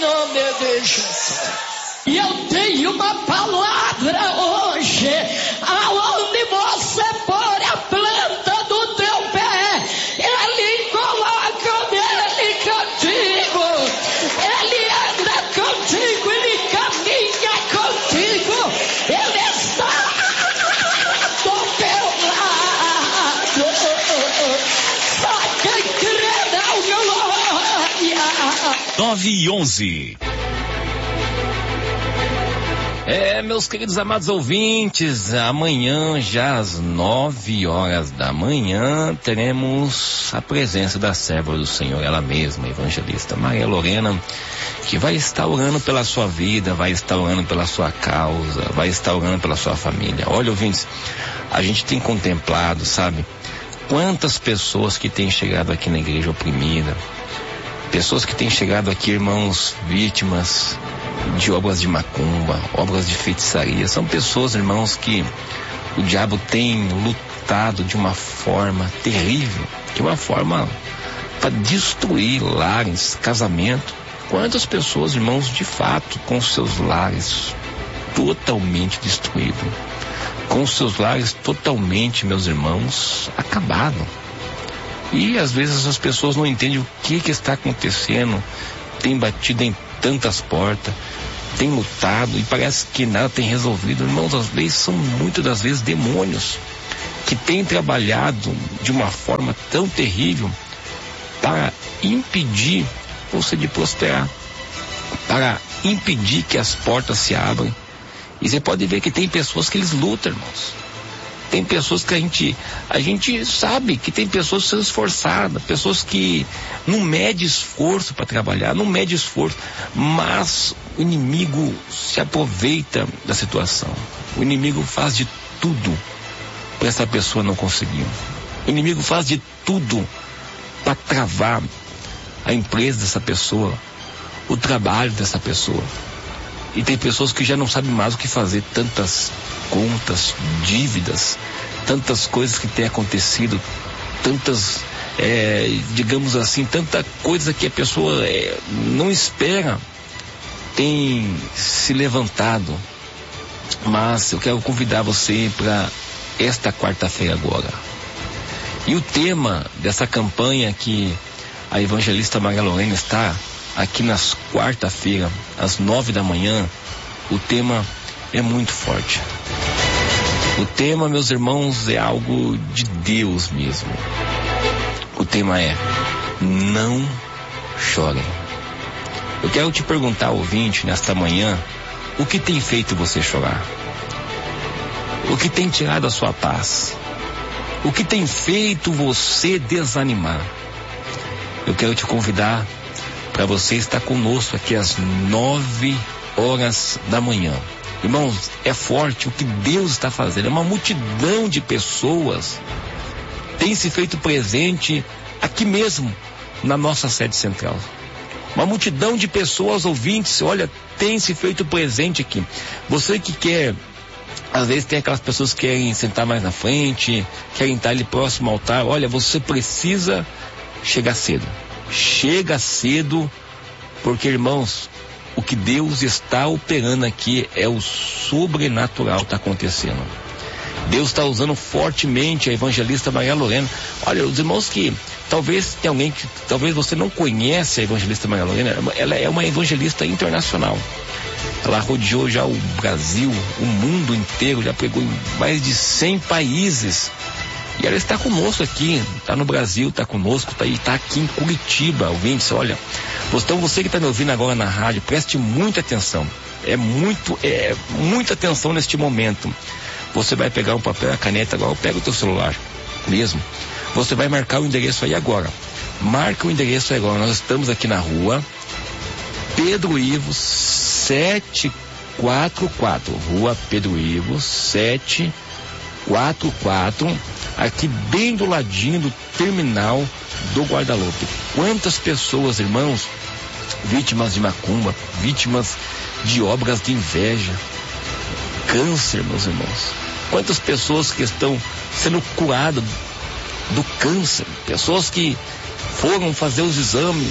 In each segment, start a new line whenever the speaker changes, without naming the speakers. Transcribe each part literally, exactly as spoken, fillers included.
nome de Jesus. E eu tenho uma palavra hoje, aonde você pôr a planta do teu pé, ele coloca nele contigo, ele anda contigo, ele caminha contigo, ele está do teu lado. Só quem crê dá glória.
nove e onze.
É, meus queridos amados ouvintes, amanhã, já às nove horas da manhã, teremos a presença da serva do Senhor, ela mesma, a evangelista Maria Lorena, que vai estar orando pela sua vida, vai estar orando pela sua causa, vai estar orando pela sua família. Olha, ouvintes, a gente tem contemplado, sabe, quantas pessoas que têm chegado aqui na igreja oprimida, pessoas que têm chegado aqui, irmãos, vítimas de obras de macumba, obras de feitiçaria. São pessoas, irmãos, que o diabo tem lutado de uma forma terrível, de uma forma para destruir lares, casamento. Quantas pessoas, irmãos, de fato, com seus lares totalmente destruídos, com seus lares totalmente, meus irmãos, acabados. E às vezes as pessoas não entendem o que que está acontecendo, tem batido em tantas portas, tem lutado e parece que nada tem resolvido. Irmãos, às vezes são muitas das vezes demônios que têm trabalhado de uma forma tão terrível para impedir você de prosperar, para impedir que as portas se abram. E você pode ver que tem pessoas que eles lutam, irmãos. Tem pessoas que a gente, a gente sabe que tem pessoas que são esforçadas, pessoas que não mede esforço para trabalhar, não mede esforço, mas o inimigo se aproveita da situação. O inimigo faz de tudo para essa pessoa não conseguir. O inimigo faz de tudo para travar a empresa dessa pessoa, o trabalho dessa pessoa. E tem pessoas que já não sabem mais o que fazer, tantas contas, dívidas, tantas coisas que têm acontecido, tantas, é, digamos assim, tanta coisa que a pessoa é, não espera, tem se levantado. Mas eu quero convidar você para esta quarta-feira agora. E o tema dessa campanha que a evangelista Maria Lorena está aqui nas quarta-feira, às nove da manhã, o tema é muito forte. O tema, meus irmãos, é algo de Deus mesmo. O tema é: não chorem. Eu quero te perguntar, ouvinte, nesta manhã, o que tem feito você chorar? O que tem tirado a sua paz? O que tem feito você desanimar? Eu quero te convidar para você estar conosco aqui às nove horas da manhã. Irmãos, é forte o que Deus está fazendo. É uma multidão de pessoas tem se feito presente aqui mesmo na nossa sede central. Uma multidão de pessoas, ouvintes, olha, tem se feito presente aqui. Você que quer, às vezes tem aquelas pessoas que querem sentar mais na frente, querem estar ali próximo ao altar. Olha, você precisa chegar cedo. Chega cedo, porque, irmãos, o que Deus está operando aqui é o sobrenatural que está acontecendo. Deus está usando fortemente a evangelista Maria Lorena. Olha, os irmãos que talvez tem alguém que talvez você não conhece a evangelista Maria Lorena, ela é uma evangelista internacional. Ela rodeou já o Brasil, o mundo inteiro, já pregou em mais de cem países. E ela está conosco aqui, está no Brasil, está conosco, está aí, está aqui em Curitiba, ouvintes. Olha, então você que está me ouvindo agora na rádio, preste muita atenção. É muito, é muita atenção neste momento. Você vai pegar um papel e a caneta agora, pega o teu celular mesmo. Você vai marcar o endereço aí agora. Marca o endereço aí agora. Nós estamos aqui na rua Pedro Ivo setecentos e quarenta e quatro. Rua Pedro Ivo setecentos e quarenta e quatro. Aqui bem do ladinho do terminal do Guadalupe. Quantas pessoas, irmãos, vítimas de macumba, vítimas de obras de inveja, câncer, meus irmãos. Quantas pessoas que estão sendo curadas do câncer, pessoas que foram fazer os exames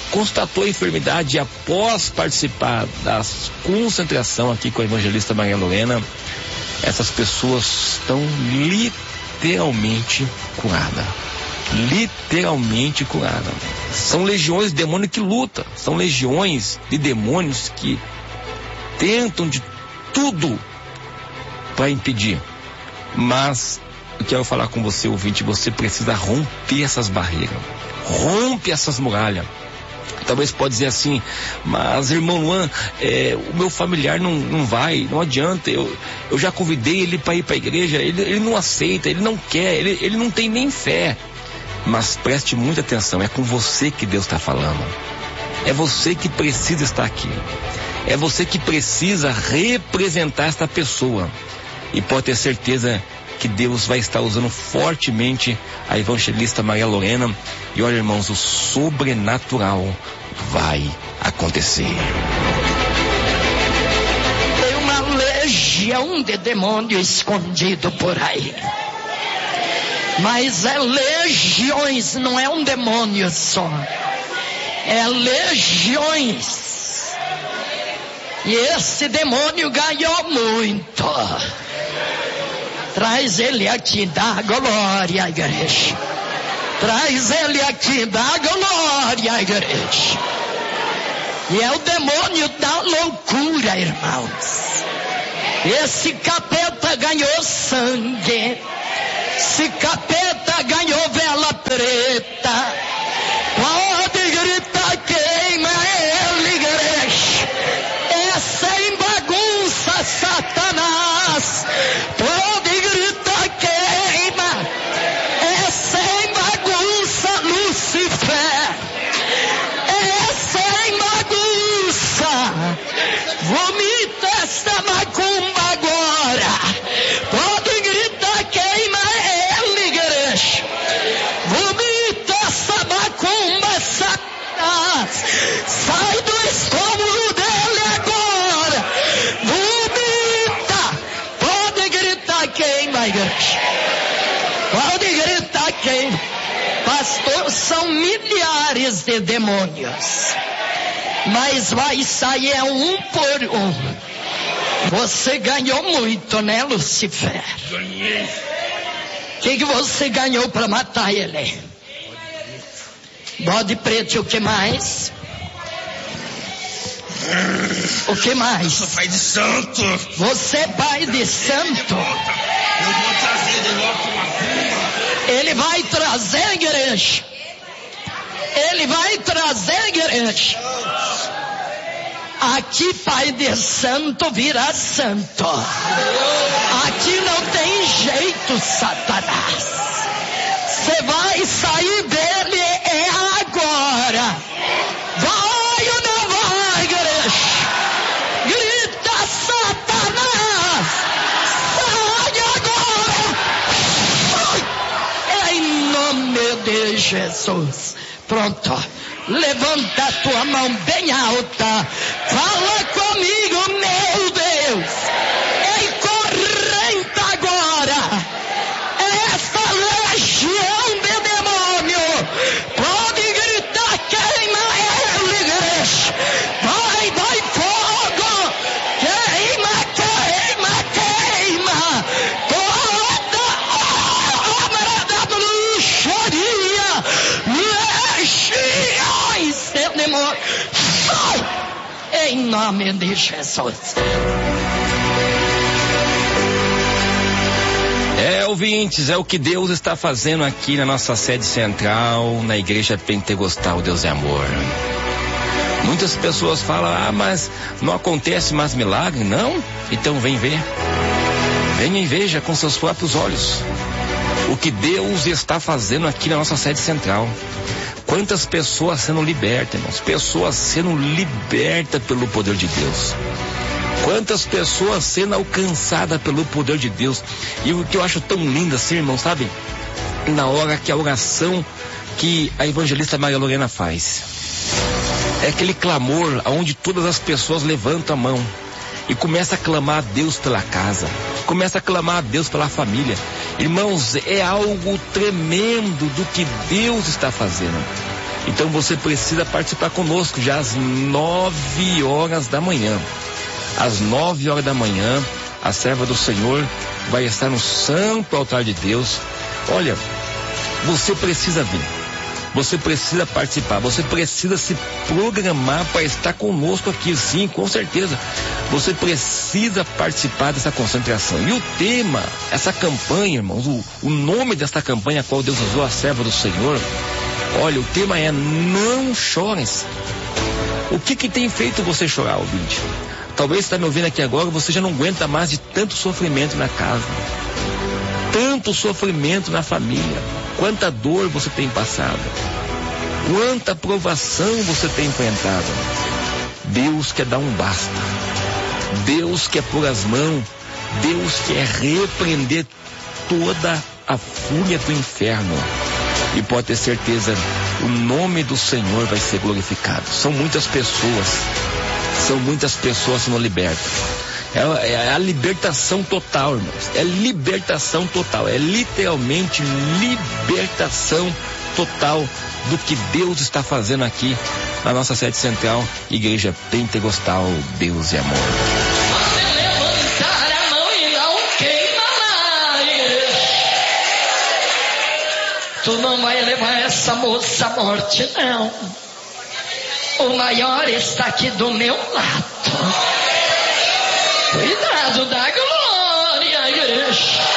constatou a enfermidade e após participar da concentração aqui com a evangelista Maria Lorena, essas pessoas estão literalmente curadas. Literalmente curadas. São legiões de demônio que lutam. São legiões de demônios que tentam de tudo para impedir. Mas eu quero falar com você, ouvinte, você precisa romper essas barreiras. Rompe essas muralhas. Talvez pode dizer assim, mas irmão Luan, é, o meu familiar não, não vai, não adianta, eu, eu já convidei ele para ir para a igreja, ele, ele não aceita, ele não quer, ele, ele não tem nem fé. Mas preste muita atenção, é com você que Deus está falando. É você que precisa estar aqui. É você que precisa representar esta pessoa. E pode ter certeza que Deus vai estar usando fortemente a evangelista Maria Lorena. E olha, irmãos, o sobrenatural vai acontecer.
Tem uma legião de demônio escondido por aí. Mas é legiões, não é um demônio só. É legiões. E esse demônio ganhou muito. Traz ele aqui, dá glória à igreja. Traz ele aqui, dá glória à igreja. E é o demônio da loucura, irmãos. Esse capeta ganhou sangue. Esse capeta ganhou vela preta. Pode gritar, queima ele, igreja. É sem bagunça, Satanás. Pode gritar, queima. É sem bagunça, Lucifer. É sem bagunça. Vomita essa macumba agora. Pode gritar, queima ele, igreja. Vomita essa macumba, Satanás. Sai do estômago dele agora. Vomita. Pode gritar, queima, igreja. Pode gritar, queima. Pastor, são milhares de demônios. Mas vai sair um por um. Você ganhou muito, né, Lucifer?
Ganhei.
O que, que você ganhou para matar ele? Bode preto e o que mais? O que mais?
Sou pai de santo.
Você é pai de santo?
Eu vou trazer de volta uma cumba.
Ele vai trazer, igreja. Ele vai trazer, igreja. Aqui pai de santo vira santo. Aqui não tem jeito, Satanás. Você vai sair dele é agora. Vai ou não vai, igreja? Grita, Satanás. Sai agora. Em nome de Jesus. Pronto. Levanta a tua mão bem alta. Fala comigo, meu Deus. Em corrente agora. Essa legião de demônio. Pode gritar, queima ele, igreja. Vai, vai, fogo. Queima, queima, queima. Toda obra da bruxaria. Legiões de demônio. Em nome de Jesus.
É, ouvintes, é o que Deus está fazendo aqui na nossa sede central, na Igreja Pentecostal Deus é Amor. Muitas pessoas falam, ah, mas não acontece mais milagre, não? Então vem ver. Venha e veja com seus próprios olhos o que Deus está fazendo aqui na nossa sede central. Quantas pessoas sendo libertas, irmãos? Pessoas sendo libertas pelo poder de Deus. Quantas pessoas sendo alcançadas pelo poder de Deus. E o que eu acho tão lindo assim, irmão, sabe? Na hora que a oração que a evangelista Maria Lorena faz. É aquele clamor onde todas as pessoas levantam a mão e começam a clamar a Deus pela casa. Começa a clamar a Deus pela família. Irmãos, é algo tremendo do que Deus está fazendo. Então você precisa participar conosco já às nove horas da manhã. Às nove horas da manhã, a serva do Senhor vai estar no santo altar de Deus. Olha, você precisa vir. Você precisa participar, você precisa se programar para estar conosco aqui, sim, com certeza. Você precisa participar dessa concentração. E o tema, essa campanha, irmãos, o, o nome desta campanha a qual Deus usou, a serva do Senhor, olha, o tema é Não Chores. O que que tem feito você chorar, ouvinte? Talvez você está me ouvindo aqui agora, você já não aguenta mais de tanto sofrimento na casa, tanto sofrimento na família. Quanta dor você tem passado, quanta provação você tem enfrentado. Deus quer dar um basta. Deus quer pôr as mãos. Deus quer repreender toda a fúria do inferno. E pode ter certeza, o nome do Senhor vai ser glorificado. São muitas pessoas, são muitas pessoas sendo libertas. É, é a libertação total, irmãos. É libertação total. É literalmente libertação total do que Deus está fazendo aqui na nossa sede central, Igreja Pentecostal Deus e Amor.
Você levantar a mão e não queima mais. Tu não vai levar essa moça à morte, não. O maior está aqui do meu lado. Cuidado da glória, igreja.